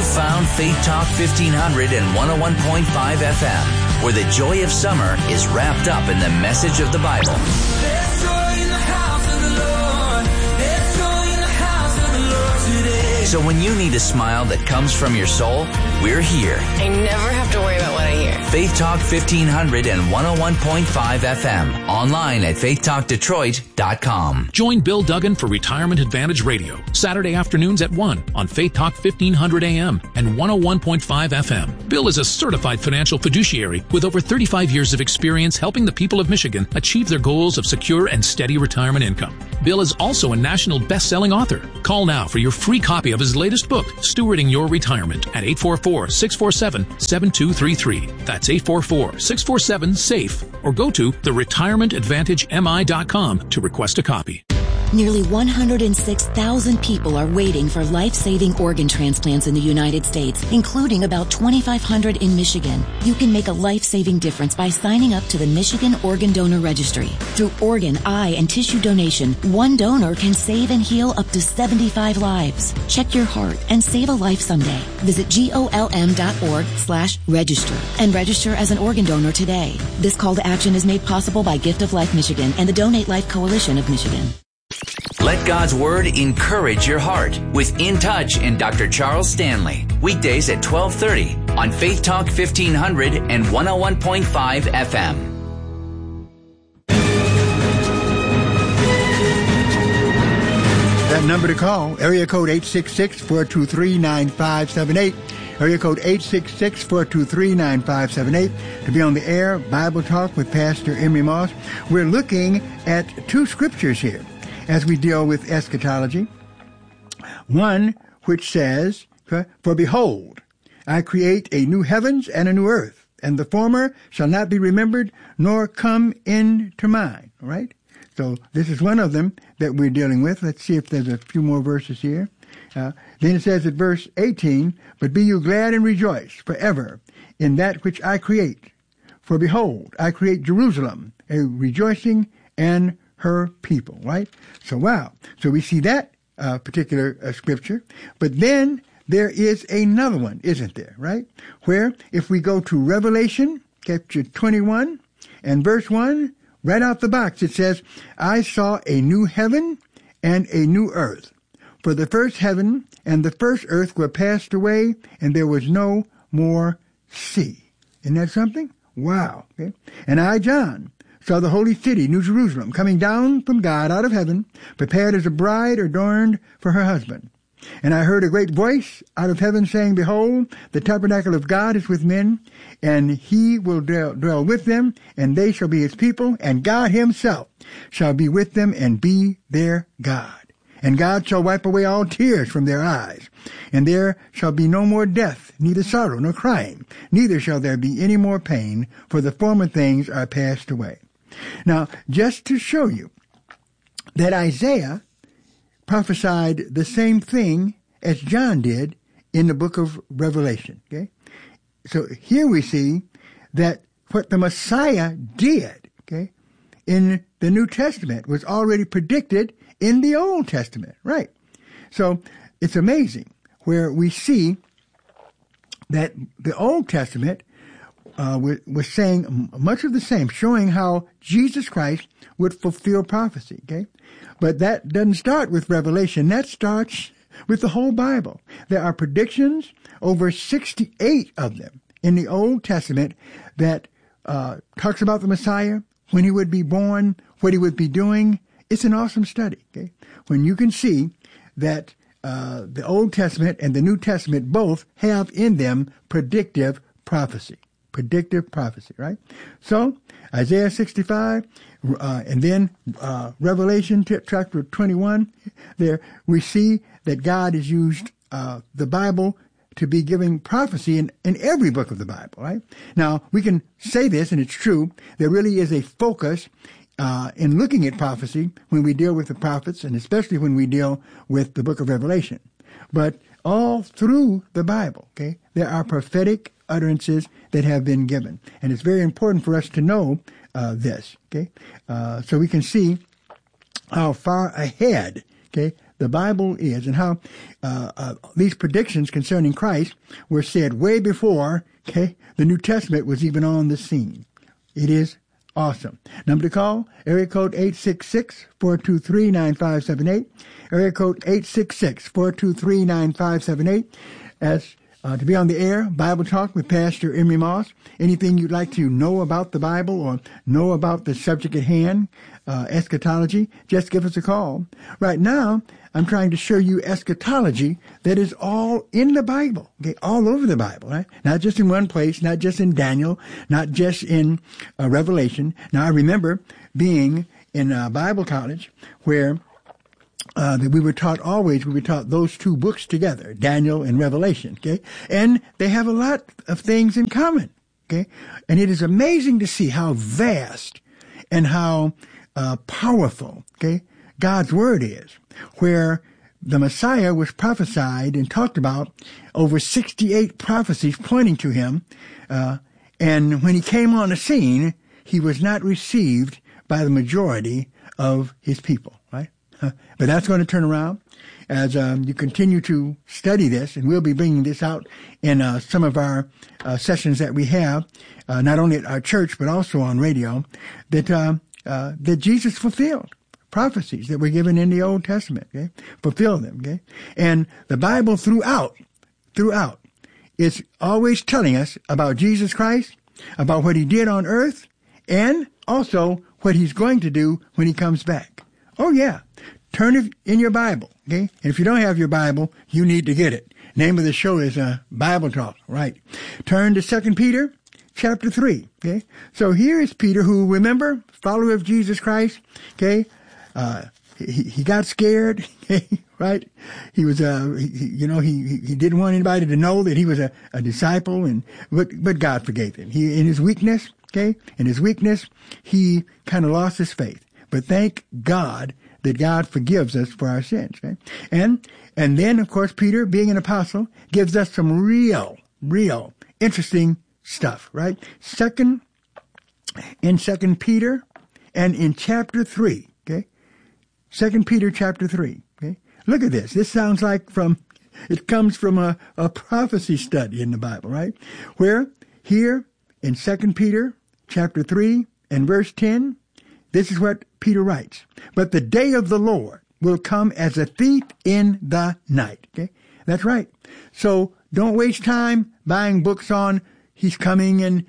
You've found Faith Talk 1500 and 101.5 FM, where the joy of summer is wrapped up in the message of the Bible. There's joy in the house of the Lord. There's joy in the house of the Lord today. So when you need a smile that comes from your soul, we're here. I never have to worry about what I hear. Faith Talk 1500 and 101.5 FM. Online at faithtalkdetroit.com. Join Bill Duggan for Retirement Advantage Radio, Saturday afternoons at 1 on Faith Talk 1500 AM and 101.5 FM. Bill is a certified financial fiduciary with over 35 years of experience helping the people of Michigan achieve their goals of secure and steady retirement income. Bill is also a national best-selling author. Call now for your free copy of his latest book, Stewarding Your Retirement, at 844-647-7233. That's 844-647-SAFE. Or go to theretirementadvantagemi.com to request a copy. Nearly 106,000 people are waiting for life-saving organ transplants in the United States, including about 2,500 in Michigan. You can make a life-saving difference by signing up to the Michigan Organ Donor Registry. Through organ, eye, and tissue donation, one donor can save and heal up to 75 lives. Check your heart and save a life someday. Visit golm.org/register and register as an organ donor today. This call to action is made possible by Gift of Life Michigan and the Donate Life Coalition of Michigan. Let God's Word encourage your heart with In Touch and Dr. Charles Stanley. Weekdays at 12:30 on Faith Talk 1500 and 101.5 FM. That number to call, area code 866-423-9578. Area code 866-423-9578 to be on the air, Bible Talk with Pastor Emery Moss. We're looking at two scriptures here as we deal with eschatology. One which says, "For behold, I create a new heavens and a new earth, and the former shall not be remembered, nor come into mind." All right? So this is one of them that we're dealing with. Let's see if there's a few more verses here. Then it says at verse 18, "But be you glad and rejoice forever in that which I create. For behold, I create Jerusalem, a rejoicing, and her people," right? So, wow. So we see that particular scripture. But then there is another one, isn't there, right? Where if we go to Revelation, chapter 21, and verse 1, right out the box, it says, "I saw a new heaven and a new earth. For the first heaven and the first earth were passed away, and there was no more sea." Isn't that something? Wow. Okay. "And I, John, saw the holy city, New Jerusalem, coming down from God out of heaven, prepared as a bride adorned for her husband. And I heard a great voice out of heaven saying, Behold, the tabernacle of God is with men, and he will dwell with them, and they shall be his people, and God himself shall be with them and be their God. And God shall wipe away all tears from their eyes, and there shall be no more death, neither sorrow nor crying, neither shall there be any more pain, for the former things are passed away." Now, just to show you that Isaiah prophesied the same thing as John did in the book of Revelation. Okay, so here we see that what the Messiah did, okay, in the New Testament was already predicted in the Old Testament, right? So it's amazing where we see that the Old Testament was saying much of the same, showing how Jesus Christ would fulfill prophecy, okay? But that doesn't start with Revelation. That starts with the whole Bible. There are predictions, over 68 of them in the Old Testament, that talks about the Messiah, when he would be born, what he would be doing. It's an awesome study, okay? When you can see that the Old Testament and the New Testament both have in them predictive prophecy. Predictive prophecy, right? So, Isaiah 65, and then Revelation chapter 21, there we see that God has used the Bible to be giving prophecy in every book of the Bible, right? Now, we can say this, and it's true, there really is a focus in looking at prophecy when we deal with the prophets, and especially when we deal with the book of Revelation. But all through the Bible, okay, there are prophetic utterances that have been given. And it's very important for us to know this, okay? So we can see how far ahead, okay, the Bible is and how these predictions concerning Christ were said way before, the New Testament was even on the scene. It is awesome. Number to call, area code 866-423-9578. Area code 866-423-9578. As to be on the air, Bible Talk with Pastor Emery Moss. Anything you'd like to know about the Bible or know about the subject at hand, eschatology, just give us a call. Right now, I'm trying to show you eschatology that is all in the Bible, all over the Bible, right? Not just in one place, not just in Daniel, not just in Revelation. Now, I remember being in Bible college where we were taught those two books together, Daniel and Revelation, and they have a lot of things in common, and it is amazing to see how vast and how powerful, God's Word is, where the Messiah was prophesied and talked about, over 68 prophecies pointing to him, and when he came on the scene, he was not received by the majority of his people, right? But that's going to turn around as you continue to study this, and we'll be bringing this out in some of our sessions that we have, not only at our church but also on radio, that Jesus fulfilled prophecies that were given in the Old Testament, fulfilled them, and the Bible throughout is always telling us about Jesus Christ, about what he did on earth, and also what he's going to do when he comes back. Oh yeah. Turn it in your Bible, and if you don't have your Bible, you need to get it. Name of the show is Bible Talk, right? Turn to 2 Peter chapter 3, So here is Peter, who, remember, follower of Jesus Christ, he got scared, right? He was, he didn't want anybody to know that he was a disciple, but God forgave him. In his weakness, he kind of lost his faith. But thank God that God forgives us for our sins. And then, of course, Peter, being an apostle, gives us some real interesting stuff, right? In 2 Peter and in chapter 3, 2 Peter chapter 3, Look at this. This sounds like it comes from a prophecy study in the Bible, right? Where here in 2 Peter chapter 3 and verse 10, this is what Peter writes. But the day of the Lord will come as a thief in the night. That's right. So don't waste time buying books on he's coming in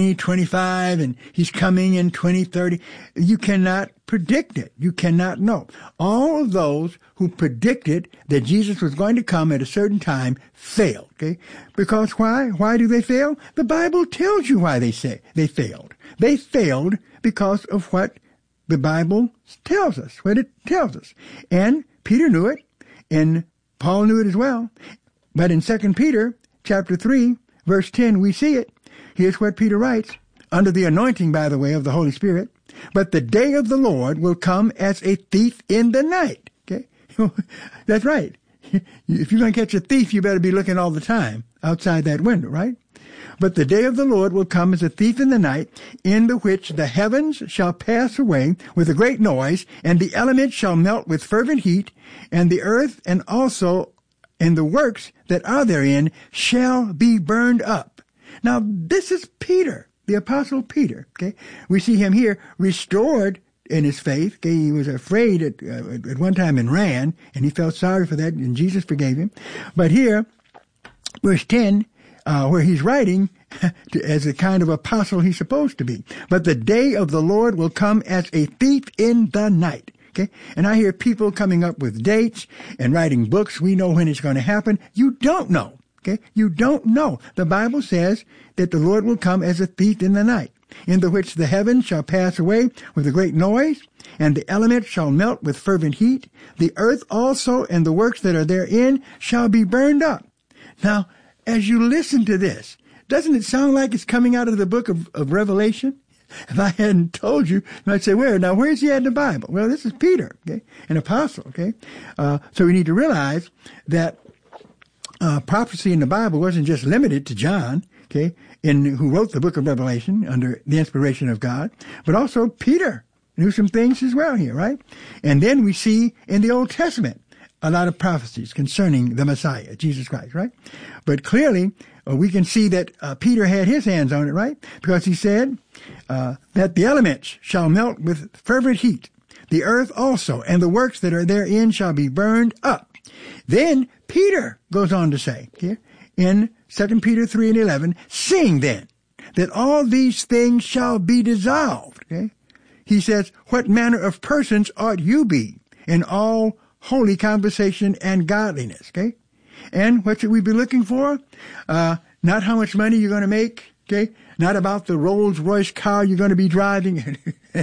2025 and he's coming in 2030. You cannot predict it. You cannot know. All of those who predicted that Jesus was going to come at a certain time failed. Because why? Why do they fail? The Bible tells you why they failed. They failed because of what the Bible tells us, what it tells us. And Peter knew it, and Paul knew it as well. But in 2 Peter chapter 3, verse 10, we see it. Here's what Peter writes, under the anointing, by the way, of the Holy Spirit. But the day of the Lord will come as a thief in the night. That's right. If you're going to catch a thief, you better be looking all the time outside that window, right? But the day of the Lord will come as a thief in the night, in the which the heavens shall pass away with a great noise, and the elements shall melt with fervent heat, and the earth and also and the works that are therein shall be burned up. Now, this is Peter, the Apostle Peter. We see him here restored in his faith. He was afraid at one time and ran, and he felt sorry for that, and Jesus forgave him. But here, verse 10, where he's writing as a kind of apostle he's supposed to be. But the day of the Lord will come as a thief in the night. And I hear people coming up with dates and writing books. We know when it's going to happen. You don't know. You don't know. The Bible says that the Lord will come as a thief in the night, in the which the heavens shall pass away with a great noise, and the elements shall melt with fervent heat. The earth also and the works that are therein shall be burned up. Now, as you listen to this, doesn't it sound like it's coming out of the book of Revelation? If I hadn't told you, you might say, where's he at in the Bible? Well, this is Peter, an apostle, So we need to realize that prophecy in the Bible wasn't just limited to John, who wrote the book of Revelation under the inspiration of God, but also Peter knew some things as well here, right? And then we see in the Old Testament a lot of prophecies concerning the Messiah, Jesus Christ, right? But clearly, we can see that Peter had his hands on it, right? Because he said that the elements shall melt with fervent heat, the earth also, and the works that are therein shall be burned up. Then Peter goes on to say here in 2 Peter 3:11, seeing then that all these things shall be dissolved. Okay? He says, what manner of persons ought you be in all holy conversation and godliness? Okay? And what should we be looking for? Not how much money you're going to make. Okay? Not about the Rolls Royce car you're going to be driving.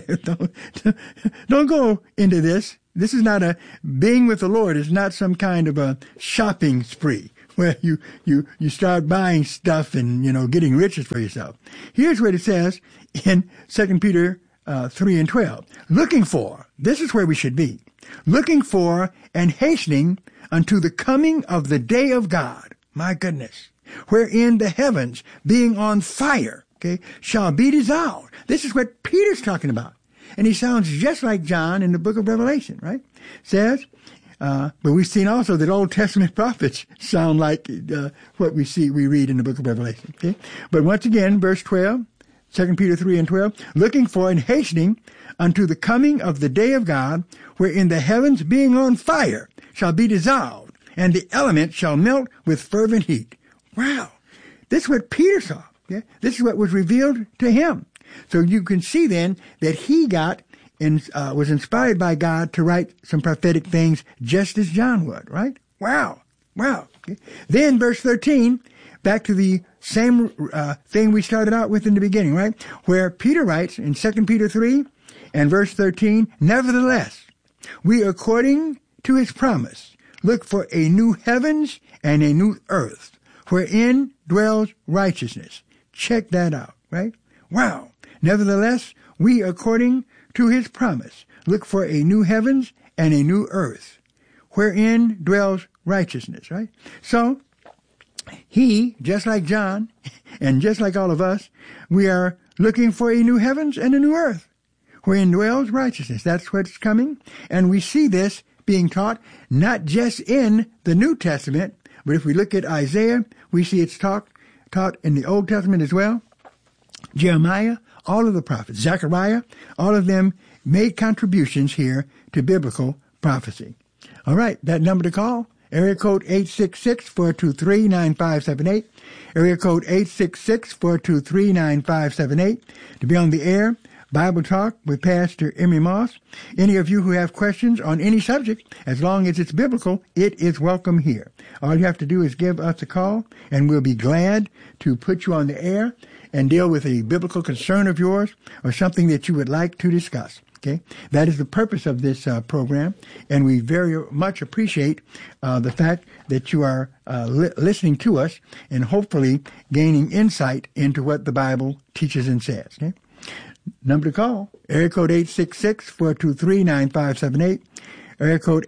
Don't go into this. This is not being with the Lord is not some kind of a shopping spree where you start buying stuff and, getting riches for yourself. Here's what it says in 2 Peter 3:12. Looking for, this is where we should be, looking for and hastening unto the coming of the day of God. My goodness. Wherein the heavens, being on fire, okay, shall be dissolved. This is what Peter's talking about. And he sounds just like John in the book of Revelation, right? Says, but we've seen also that Old Testament prophets sound like what we read in the book of Revelation. Okay? But once again, verse 12, 2 Peter 3:12, looking for and hastening unto the coming of the day of God, wherein the heavens being on fire shall be dissolved, and the elements shall melt with fervent heat. Wow. This is what Peter saw. Okay? This is what was revealed to him. So you can see then that he was inspired by God to write some prophetic things just as John would, right? Wow. Okay. Then verse 13, back to the same thing we started out with in the beginning, right? Where Peter writes in 2 Peter 3 and verse 13, nevertheless, we according to his promise look for a new heavens and a new earth, wherein dwells righteousness. Check that out, right? Wow. Nevertheless, we, according to his promise, look for a new heavens and a new earth, wherein dwells righteousness, right? So, he, just like John, and just like all of us, we are looking for a new heavens and a new earth, wherein dwells righteousness. That's what's coming. And we see this being taught not just in the New Testament, but if we look at Isaiah, we see it's taught in the Old Testament as well. Jeremiah, all of the prophets, Zechariah, all of them made contributions here to biblical prophecy. All right, that number to call, area code 866-423-9578, area code 866-423-9578, to be on the air, Bible Talk with Pastor Emery Moss. Any of you who have questions on any subject, as long as it's biblical, it is welcome here. All you have to do is give us a call, and we'll be glad to put you on the air and deal with a biblical concern of yours or something that you would like to discuss. Okay, that is the purpose of this program, and we very much appreciate the fact that you are listening to us and hopefully gaining insight into what the Bible teaches and says. Okay, number to call, area code 866-423-9578, area code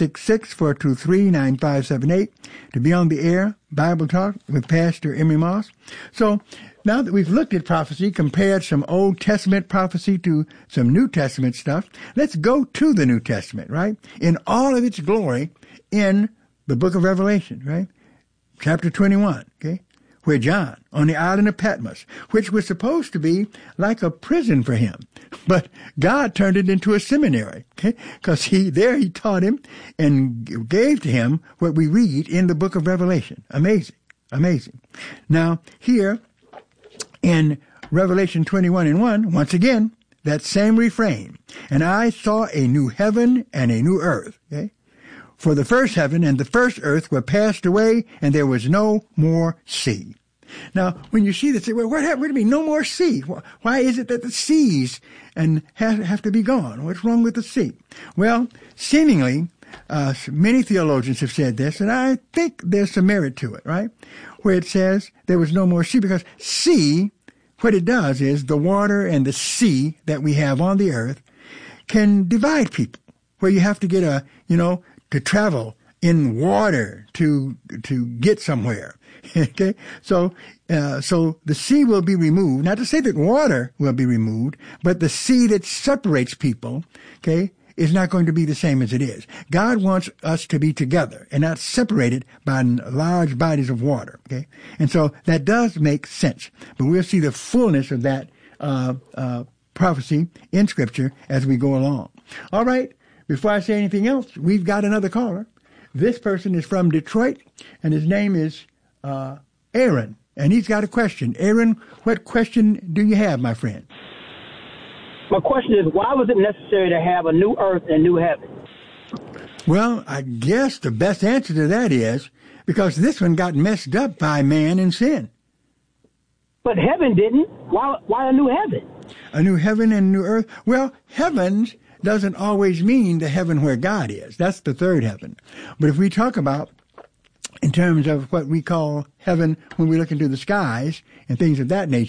866-423-9578, to be on the air, Bible Talk with Pastor Emery Moss. So, now that we've looked at prophecy, compared some Old Testament prophecy to some New Testament stuff, let's go to the New Testament, right? In all of its glory in the book of Revelation, right? Chapter 21, okay? Where John, on the island of Patmos, which was supposed to be like a prison for him, but God turned it into a seminary, okay? Because he taught him and gave to him what we read in the book of Revelation. Amazing. Now, here, in Revelation 21:1, once again, that same refrain. And I saw a new heaven and a new earth. Okay? For the first heaven and the first earth were passed away, and there was no more sea. Now, when you see this, well, what happened to me? No more sea. Why is it that the seas have to be gone? What's wrong with the sea? Well, seemingly, many theologians have said this, and I think there's some merit to it, right? Where it says there was no more sea, because sea, what it does is the water and the sea that we have on the earth can divide people, where you have to get to travel in water to get somewhere. Okay, so the sea will be removed. Not to say that water will be removed, but the sea that separates people, okay, is not going to be the same as it is. God wants us to be together and not separated by large bodies of water. Okay, and so that does make sense. But we'll see the fullness of that prophecy in Scripture as we go along. All right. Before I say anything else, we've got another caller. This person is from Detroit, and his name is Aaron, and he's got a question. Aaron, what question do you have, my friend? My question is, why was it necessary to have a new earth and new heaven? Well, I guess the best answer to that is because this one got messed up by man and sin. But heaven didn't. Why a new heaven? A new heaven and new earth? Well, heavens doesn't always mean the heaven where God is. That's the third heaven. But if we talk about in terms of what we call heaven when we look into the skies and things of that nature,